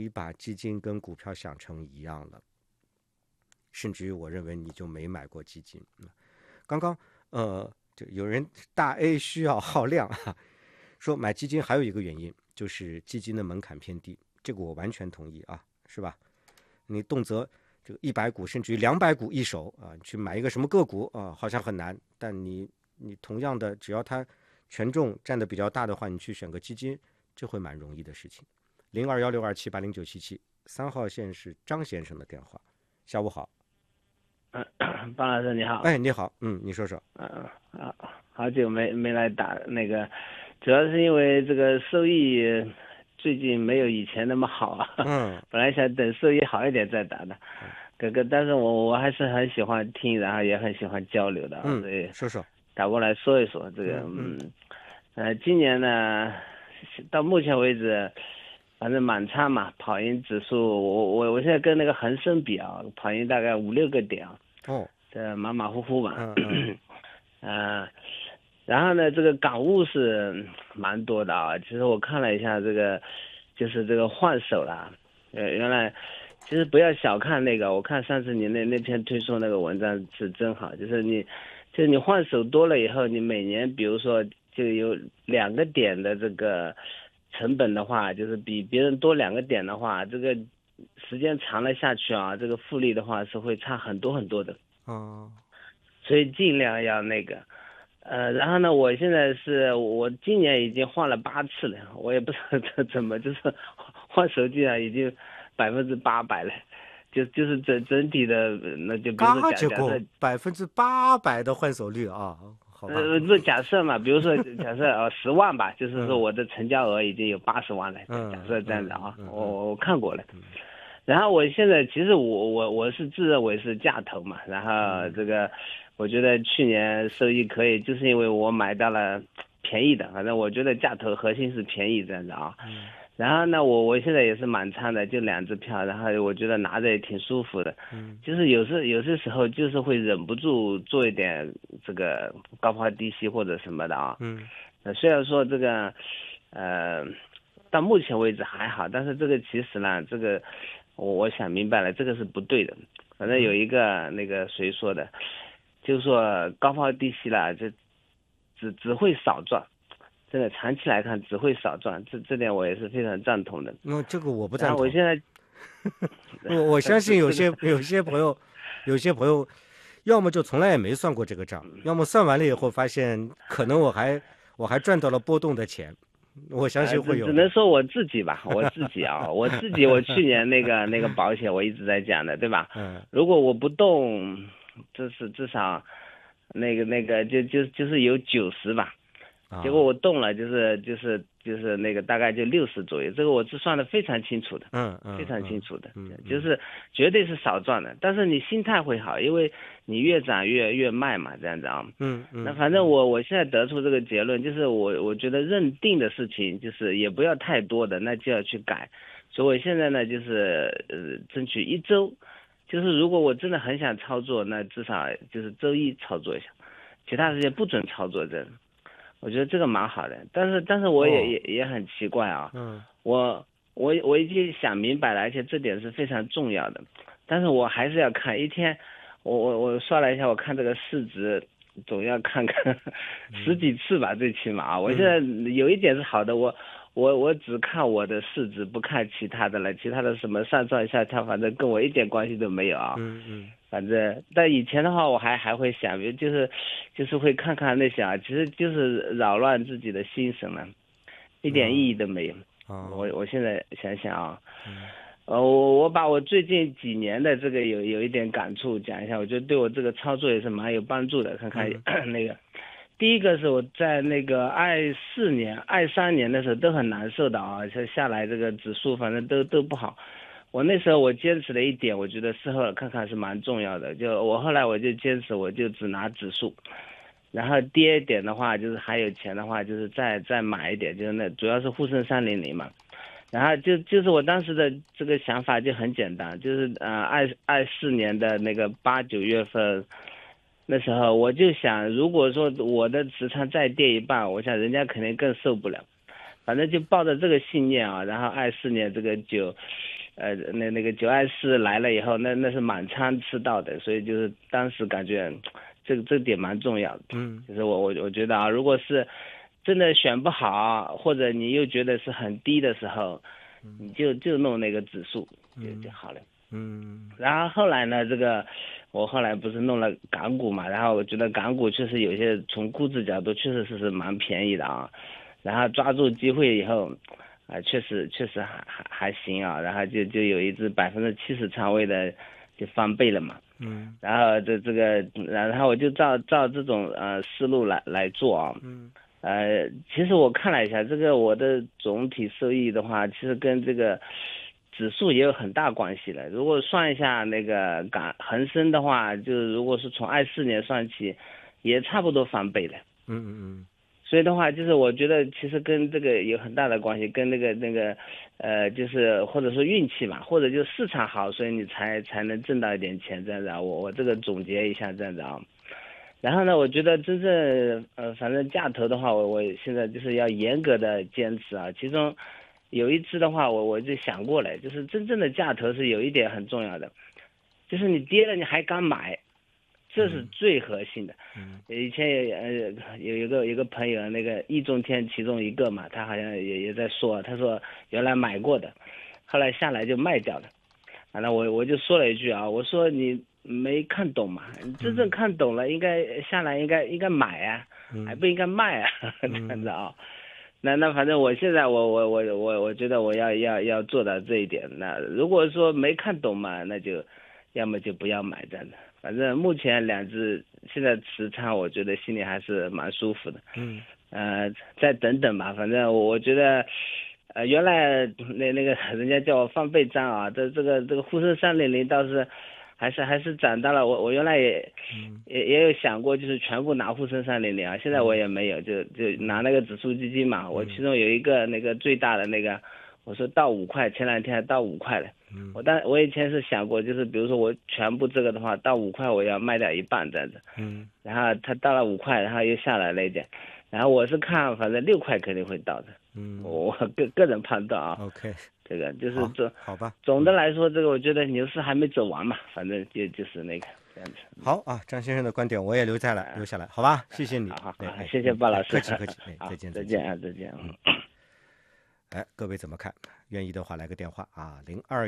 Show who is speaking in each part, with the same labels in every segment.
Speaker 1: 你把基金跟股票想成一样了，甚至于我认为你就没买过基金。刚刚就有人大 A 需要好量啊，说买基金还有一个原因就是基金的门槛偏低，这个我完全同意啊，是吧？你动辄这个100股甚至于200股一手啊，去买一个什么个股啊，好像很难，但你同样的，只要它权重占的比较大的话，你去选个基金，这会蛮容易的事情。021627809773号线是张先生的电话。下午好。
Speaker 2: 方老师你好。
Speaker 1: 你好，你说说。
Speaker 2: 好久没来打那个，主要是因为这个收益最近没有以前那么好啊。本来想等收益好一点再打的。但是我还是很喜欢听，然后也很喜欢交流的。所以
Speaker 1: 说说。
Speaker 2: 打过来说一说这个。今年呢，到目前为止，反正满仓嘛，跑赢指数，我现在跟那个恒生比啊，跑赢大概5-6个点啊。这马马虎虎嘛。然后呢，这个港务是蛮多的啊。其实我看了一下这个，就是这个换手啦。原来其实不要小看那个，我看上次你那篇推送那个文章是真好，就是你换手多了以后，你每年比如说就有2个点的这个成本的话，就是比别人多2个点的话，这个时间长了下去啊，这个复利的话是会差很多很多的。所以尽量要那个。然后呢，我现在我今年已经换了8次了，我也不知道怎么就是换手机啊，已经800%了，就是整体的，那就比如说假设
Speaker 1: 800%的换手率啊，好吧。
Speaker 2: 不假设嘛，比如说假设10万吧，就是说我的成交额已经有80万了，假设这样子啊，我看过了。然后我现在其实我是自认为是价投嘛，然后这个我觉得去年收益可以，就是因为我买到了便宜的，反正我觉得价投核心是便宜这样子啊。然后呢，我现在也是满仓的，就2支票，然后我觉得拿着也挺舒服的。就是有些时候就是会忍不住做一点这个高抛低吸或者什么的啊。虽然说这个到目前为止还好，但是这个其实呢，这个我想明白了，这个是不对的。反正有一个那个谁说的，就是说高抛低吸了，这只会少赚，真的长期来看只会少赚，这点我也是非常赞同的。
Speaker 1: 这个我不赞同。
Speaker 2: 我现在
Speaker 1: 我相信有些朋友要么就从来也没算过这个账，要么算完了以后发现可能我还赚到了波动的钱。我相信会有。
Speaker 2: 只能说我自己吧，我自己我去年那个保险我一直在讲的，对吧？如果我不动，至少那个就是有90吧。结果我动了，就是那个大概就60左右，这个我是算的非常清楚的。非常清楚的。就是绝对是少赚的，但是你心态会好，因为你越涨越卖嘛，这样子啊。那反正我现在得出这个结论，就是我觉得认定的事情就是也不要太多的，那就要去改。所以我现在呢就是争取1周，就是如果我真的很想操作，那至少就是周1操作一下，其他时间不准操作这。我觉得这个蛮好的，但是我也很奇怪啊。我已经想明白了，而且这点是非常重要的，但是我还是要看一天。我刷了一下，我看这个市值总要看看10几次吧，最起码。我现在有一点是好的，我只看我的市值，不看其他的了，其他的什么上上下下，反正跟我一点关系都没有啊。反正但以前的话我还会想，就是会看看那些啊，其实就是扰乱自己的心神了，一点意义都没有。我现在想想啊，我把我最近几年的这个有一点感触讲一下，我觉得对我这个操作也是蛮有帮助的。看看那个，第一个是我在那个24年、23年的时候都很难受的啊，下来这个指数反正都不好。我那时候我坚持了一点，我觉得事后看看是蛮重要的。后来我就坚持，我就只拿指数，然后跌一点的话，就是还有钱的话，就是再买一点，就是那主要是沪深300嘛。然后就是我当时的这个想法就很简单，就是24年的那个8、9月份，那时候我就想，如果说我的持仓再跌一半，我想人家肯定更受不了。反正就抱着这个信念啊，然后24年这个那个924来了以后，那是满仓吃到的，所以就是当时感觉这点蛮重要的。就是我觉得啊，如果是真的选不好，或者你又觉得是很低的时候，你就弄那个指数就好了。然后后来呢，我后来不是弄了港股嘛，然后我觉得港股确实有些从估值角度确实是蛮便宜的啊，然后抓住机会以后。确实还行啊，然后就有一只70%仓位的就翻倍了嘛，然后然后我就照这种思路来做啊，其实我看了一下这个我的总体收益的话，其实跟这个指数也有很大关系了。如果算一下那个恒生的话，就是如果是从24年算起，也差不多翻倍了。所以的话，就是我觉得其实跟这个有很大的关系，跟那个就是或者说运气嘛，或者就市场好，所以你才能挣到一点钱这样子啊。我这个总结一下这样子啊。然后呢，我觉得真正反正价投的话，我现在就是要严格的坚持啊。其中有一次的话，我就想过了，就是真正的价投是有一点很重要的，就是你跌了你还敢买。这是最核心的。以前有一个朋友，那个易中天其中一个嘛，他好像也在说，他说原来买过的，后来下来就卖掉了。那我就说了一句啊，我说你没看懂嘛，你真正看懂了，应该下来应该买啊，还不应该卖啊，这样子啊。那反正我现在我觉得我要做到这一点。那如果说没看懂嘛，那就要么就不要买这样的。反正目前2只现在持仓，我觉得心里还是蛮舒服的。再等等吧，反正我觉得，原来那个人家叫我放倍涨啊，这个沪深300倒是还是涨到了。我原来也有想过，就是全部拿沪深300啊，现在我也没有，就拿那个指数基金嘛。我其中有一个那个最大的那个，我说到5块，前2天还到5块了。我以前是想过，就是比如说我全部这个的话，到5块我要卖掉一半这样子。然后它到了5块，然后又下来了一点，然后我是看反正6块肯定会到的。我个人判断啊。
Speaker 1: OK，
Speaker 2: 这个就是
Speaker 1: 好吧。
Speaker 2: 总的来说，这个我觉得牛市还没走完嘛，反正就是那个这样子。
Speaker 1: 好啊，张先生的观点我也留下来，好吧？谢谢你。
Speaker 2: 好，谢谢鲍老师。
Speaker 1: 客气。再见
Speaker 2: 啊，再见。
Speaker 1: 各位怎么看？愿意的话来个电话啊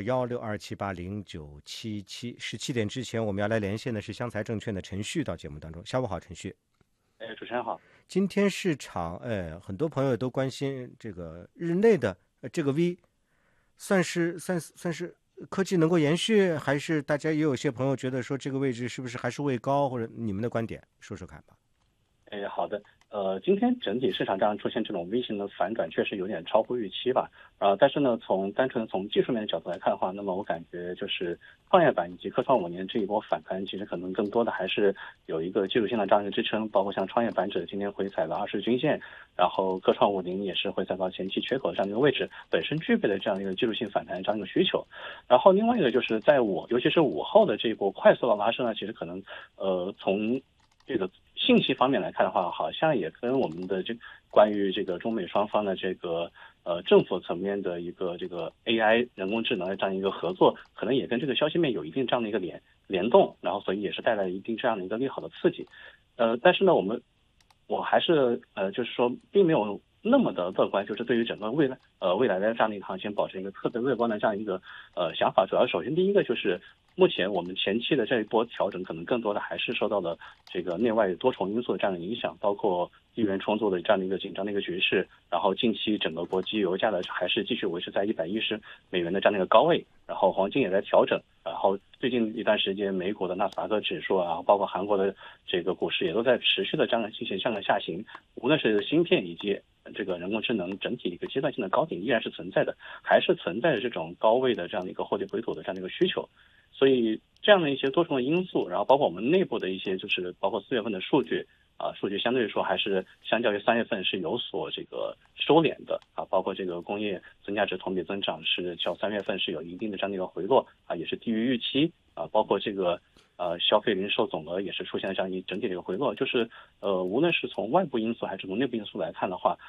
Speaker 1: ，021627809777。17点之前我们要来连线的是湘财证券的陈旭到节目当中。下午好，陈旭。
Speaker 3: 主持人好。
Speaker 1: 今天市场很多朋友都关心这个日内的这个 V， 算是科技能够延续，还是大家也有些朋友觉得说这个位置是不是还是位高，或者你们的观点说说看吧。
Speaker 3: 好的。今天整体市场上出现这种 V 型的反转，确实有点超乎预期吧。但是呢，单纯从技术面的角度来看的话，那么我感觉就是创业板以及科创5年这一波反弹，其实可能更多的还是有一个技术性的这样一个支撑，包括像创业板指今天回踩了20日均线，然后科创50也是回踩到前期缺口的这样一个位置，本身具备了这样一个技术性反弹这样一个需求。然后另外一个就是尤其是午后的这一波快速的拉升呢，其实可能从这个信息方面来看的话，好像也跟我们的关于这个中美双方的这个政府层面的一个这个 AI 人工智能的这样一个合作，可能也跟这个消息面有一定这样的一个联动，然后所以也是带来一定这样的一个利好的刺激。但是呢，我还是就是说并没有那么的乐观，就是对于整个未来的这样的一个行情保持一个特别乐观的这样一个想法。主要首先第一个就是目前我们前期的这一波调整，可能更多的还是受到了这个内外多重因素的这样的影响，包括地缘冲突的这样的一个紧张的一个局势，然后近期整个国际油价的还是继续维持在$110的这样的一个高位，然后黄金也在调整，然后最近一段时间美股的纳斯达克指数啊，包括韩国的这个股市也都在持续的这样进行这样的下行，无论是芯片以及这个人工智能整体一个阶段性的高点依然是存在的，还是存在着这种高位的这样的一个获利回吐的这样的一个需求。所以这样的一些多重的因素，然后包括我们内部的一些就是包括4月份的数据数据相对来说还是相较于3月份是有所这个收敛的包括这个工业增加值同比增长是较3月份是有一定的这样的一个回落也是低于预期包括这个消费零售总额也是出现了这样一整体的一个回落，就是无论是从外部因素还是从内部因素来看的话，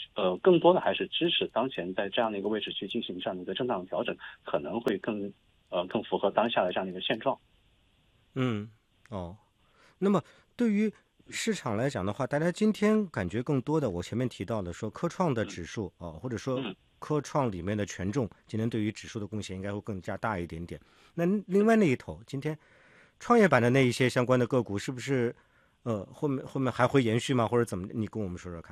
Speaker 3: 更多的还是支持当前在这样的一个位置去进行这样的一个震荡调整，可能会更符合当下的这样的一个现状。
Speaker 1: 那么对于市场来讲的话，大家今天感觉更多的，我前面提到的说科创的指数或者说科创里面的权重，今天对于指数的贡献应该会更加大一点点。那另外那一头，今天创业板的那一些相关的个股，是不是后面还会延续吗？或者怎么？你跟我们说说看。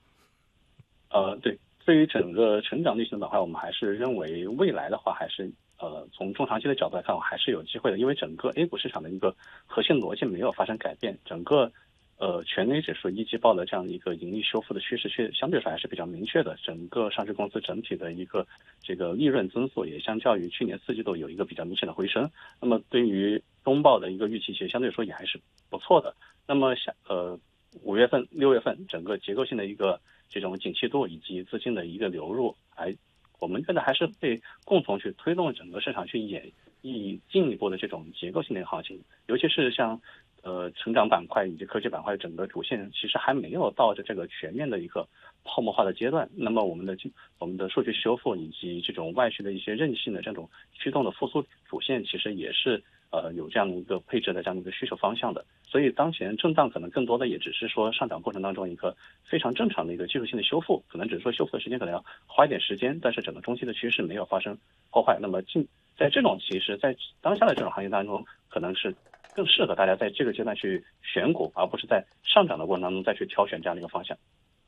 Speaker 3: 对于整个成长类型的板块，我们还是认为未来的话，还是从中长期的角度来看，我还是有机会的。因为整个 A 股市场的一个核心逻辑没有发生改变，整个全 A 指数一季报的这样的一个盈利修复的趋势，相对来说还是比较明确的。整个上市公司整体的一个这个利润增速也相较于去年4季度有一个比较明显的回升。那么对于中报的一个预期，其实相对来说也还是不错的。那么5月份、6月份整个结构性的一个这种景气度以及资金的一个流入，我们觉得还是会共同去推动整个市场去演绎进一步的这种结构性的行情，尤其是像成长板块以及科技板块整个主线其实还没有到这个全面的一个泡沫化的阶段。那么我们的数据修复以及这种外需的一些韧性的这种驱动的复苏主线，其实也是有这样的一个配置的这样的一个需求方向的。所以当前震荡可能更多的也只是说上涨过程当中一个非常正常的一个技术性的修复，可能只是说修复的时间可能要花一点时间，但是整个中期的趋势没有发生破坏。那么在这种其实在当下的这种行业当中，可能是更适合大家在这个阶段去选股，而不是在上涨的过程当中再去挑选这样的一个方向。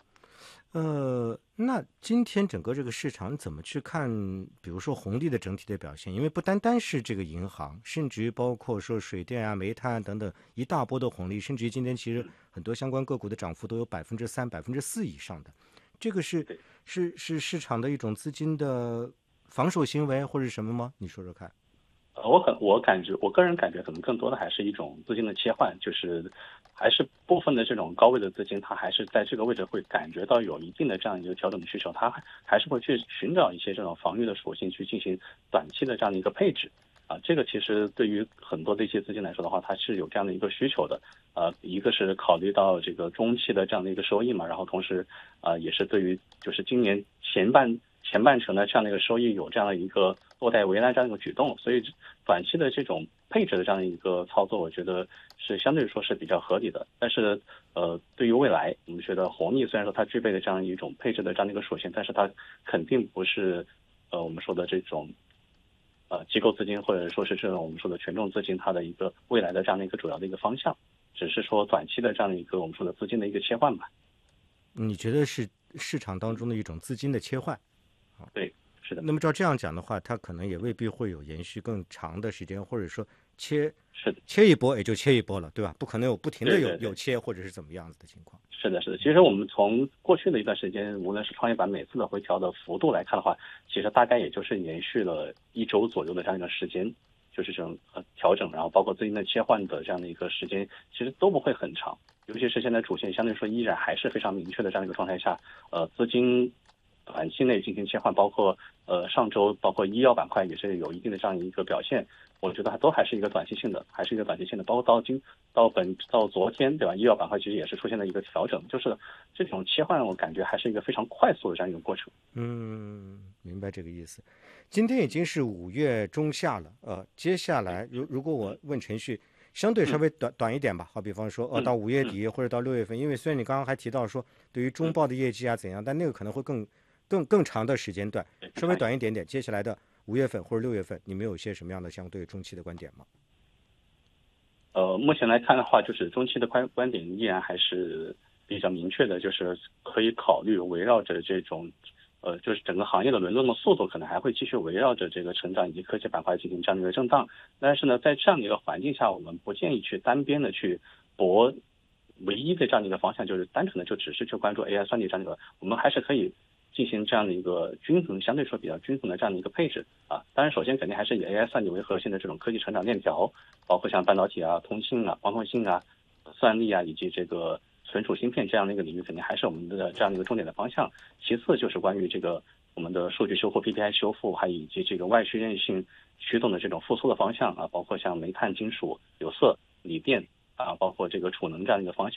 Speaker 1: 那今天整个这个市场怎么去看，比如说红利的整体的表现？因为不单单是这个银行，甚至于包括说水电啊、煤炭等等一大波的红利，甚至于今天其实很多相关个股的涨幅都有3%、4%以上的。这个是市场的一种资金的防守行为或者什么吗？你说说看。
Speaker 3: 我个人感觉可能更多的还是一种资金的切换，就是还是部分的这种高位的资金，它还是在这个位置会感觉到有一定的这样一个调整的需求，它还是会去寻找一些这种防御的属性去进行短期的这样的一个配置这个其实对于很多的一些资金来说的话，它是有这样的一个需求的一个是考虑到这个中期的这样的一个收益嘛，然后同时也是对于就是今年前半程的这样的一个收益有这样的一个落袋为安这样一个举动，所以短期的这种配置的这样的一个操作，我觉得是相对来说是比较合理的。但是对于未来，我们觉得红利虽然说它具备的这样一种配置的这样的一个属性，但是它肯定不是我们说的这种机构资金或者说是这种我们说的权重资金它的一个未来的这样的一个主要的一个方向，只是说短期的这样的一个我们说的资金的一个切换吧。
Speaker 1: 你觉得是市场当中的一种资金的切换？
Speaker 3: 对，是的。
Speaker 1: 那么照这样讲的话，它可能也未必会有延续更长的时间，或者说切一波也就切一波了，对吧？不可能有不停的有切或者是怎么样子的情况。
Speaker 3: 是的。其实我们从过去的一段时间，无论是创业板每次的回调的幅度来看的话，其实大概也就是延续了1周左右的这样一个时间，就是这种调整，然后包括资金的切换的这样的一个时间，其实都不会很长。尤其是现在主线相对说依然还是非常明确的这样一个状态下，资金短期内进行切换，包括上周包括医药板块也是有一定的这样一个表现，我觉得它都还是一个短期性的，包括到昨天，对吧？医药板块其实也是出现了一个调整，就是这种切换，我感觉还是一个非常快速的这样一个过程。
Speaker 1: 明白这个意思。今天已经是5月中下了，接下来如果我问程序，相对稍微短一点吧，好比方说到5月底或者到6月份，因为虽然你刚刚还提到说对于中报的业绩怎样，但那个可能会更长的时间段，稍微短一点点。接下来的5月份或者6月份，你们有些什么样的相对中期的观点吗？
Speaker 3: 目前来看的话，就是中期的观点依然还是比较明确的，就是可以考虑围绕着这种就是整个行业的轮动的速度可能还会继续围绕着这个成长以及科技板块进行这样的一个震荡。但是呢，在这样的一个环境下，我们不建议去单边的去搏唯一的这样的一个方向，就是单纯的就只是去关注 AI 算力这样的一个，我们还是可以进行这样的一个相对说比较均衡的这样的一个配置当然首先肯定还是以 AI 算力为核心的这种科技成长链条，包括像半导体通信光通信算力以及这个存储芯片这样的一个领域，肯定还是我们的这样的一个重点的方向。其次就是关于这个我们的数据修复、PPI 修复，还以及这个外需韧性驱动的这种复苏的方向包括像煤炭、金属、有色、锂电包括这个储能这样的一个方向。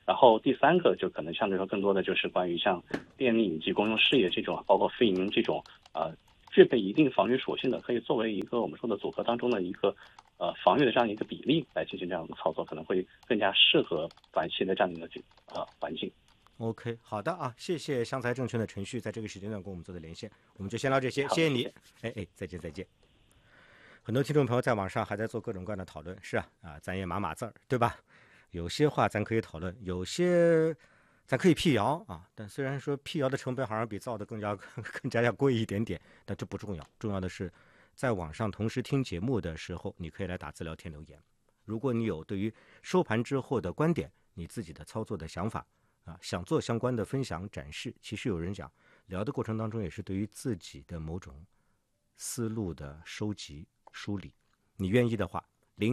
Speaker 3: 然后第三个就可能相对说更多的就是关于像电力以及公用事业这种，包括非银这种具备一定防御属性的，可以作为一个我们说的组合当中的一个防御的这样一个比例来进行这样的操作，可能会更加适合短期的这样的一个环境。
Speaker 1: OK， 好的啊，谢谢湘财证券的程序在这个时间段跟我们做的连线，我们就先聊这些，谢谢你。再见再见。很多听众朋友在网上还在做各种各样的讨论，是啊，咱也码字儿，对吧？有些话咱可以讨论，有些咱可以辟谣啊。但虽然说辟谣的成本好像比造的更加要贵一点点，但这不重要，重要的是在网上同时听节目的时候，你可以来打字聊天留言。如果你有对于收盘之后的观点，你自己的操作的想法想做相关的分享展示，其实有人讲聊的过程当中也是对于自己的某种思路的收集梳理。你愿意的话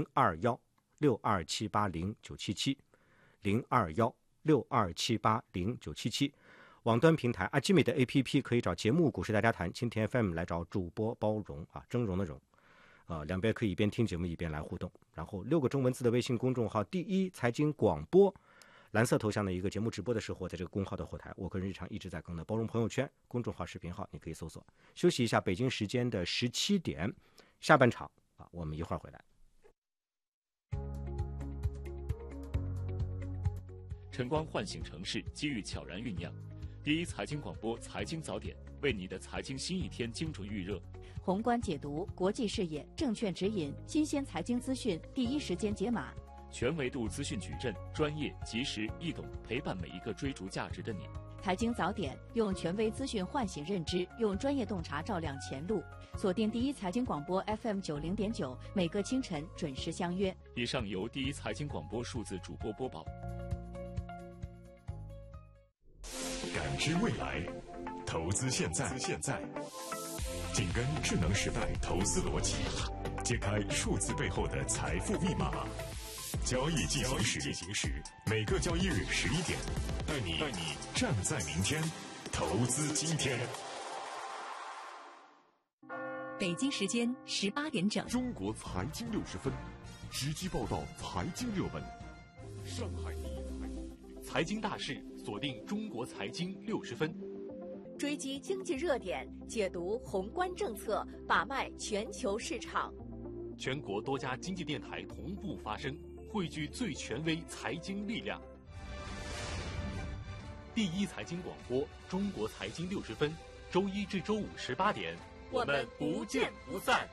Speaker 1: ，021-62780-977，021-62780-977。网端平台阿基米的 APP 可以找节目股市大家谈，蜻蜓 FM 来找主播包容峥嵘的嵘。两边可以一边听节目一边来互动。然后6个中文字的微信公众号第一财经广播，蓝色头像的一个节目直播的时候，在这个公号的后台，我个人日常一直在更的包容朋友圈公众号视频号，你可以搜索。休息一下，北京时间的17点，下半场我们一会儿回来。
Speaker 4: 晨光唤醒城市，机遇悄然酝酿。第一财经广播财经早点，为你的财经新一天精准预热。
Speaker 5: 宏观解读，国际视野，证券指引，新鲜财经资讯，第一时间解码。
Speaker 4: 全维度资讯矩阵，专业、及时、易懂，陪伴每一个追逐价值的你。
Speaker 5: 财经早点，用权威资讯唤醒认知，用专业洞察照亮前路。锁定第一财经广播 FM 90.9，每个清晨准时相约。
Speaker 4: 以上由第一财经广播数字主播播报。
Speaker 6: 感知未来，投资现在，紧跟智能时代投资逻辑，揭开数字背后的财富密码。交易进行时，每个交易日11点，带你站在明天，投资今天。
Speaker 7: 北京时间18点整，
Speaker 8: 中国财经60分，直击报道财经热门。上海
Speaker 4: 财经大事，锁定中国财经60分，
Speaker 5: 追击经济热点，解读宏观政策，把脉全球市场。
Speaker 4: 全国多家经济电台同步发声，汇聚最权威财经力量。第一财经广播，中国财经60分，周一至周五18点，我们不见不散。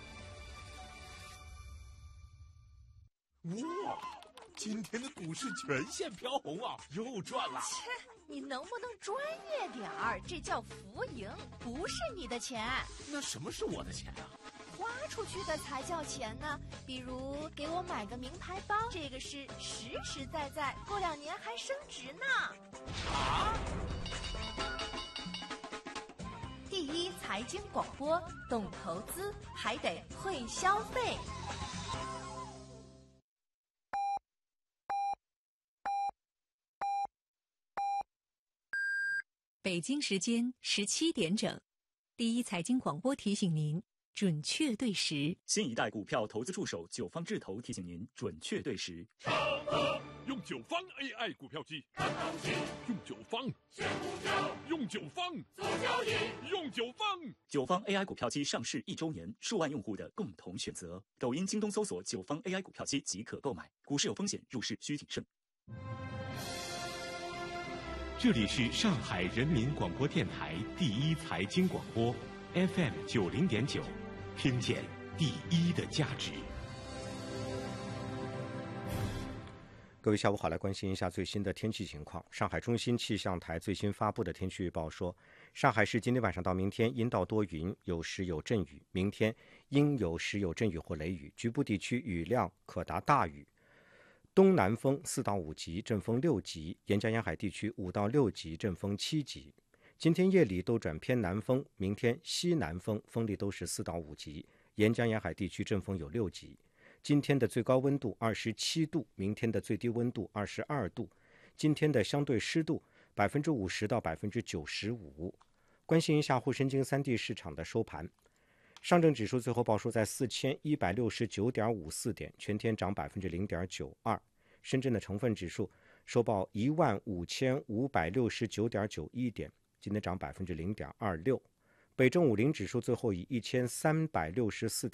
Speaker 8: 哇！今天的股市全线飘红啊，又赚了！
Speaker 9: 切，你能不能专业点儿？这叫浮盈，不是你的钱。
Speaker 8: 那什么是我的钱啊？
Speaker 9: 花出去的才叫钱呢。比如给我买个名牌包，这个是实实在在，过2年还升值呢。
Speaker 8: 啊！
Speaker 9: 第一财经广播，懂投资还得会消费。
Speaker 7: 北京时间17点整，第一财经广播提醒您准确对时。
Speaker 10: 新一代股票投资助手九方智投提醒您准确对时。
Speaker 8: 用九方 AI 股票机，用九方选股票，用九方做交易，用九方。
Speaker 10: 九方 AI 股票机上市1周年，数万用户的共同选择。抖音、京东搜索九方 AI 股票机即可购买。股市有风险，入市需谨慎。
Speaker 11: 这里是上海人民广播电台第一财经广播 FM 90.9，听见第一的价值。
Speaker 1: 各位下午好，来关心一下最新的天气情况。上海中心气象台最新发布的天气预报说，上海市今天晚上到明天阴到多云，有时有阵雨，明天阴有时有阵雨或雷雨，局部地区雨量可达大雨。东南风4到5级，阵风6级，沿江沿海地区5到6级，阵风7级。今天夜里都转偏南风，明天西南风，风力都是4到5级，沿江沿海地区阵风有6级。今天的最高温度27度，明天的最低温度22度。今天的相对湿度50%到95%。关心一下沪深京3地市场的收盘。上证指数最后报收在4169.54点，全天涨0.92%。深圳的成分指数收报15569.91点，今天涨0.26%。北证50指数最后以1364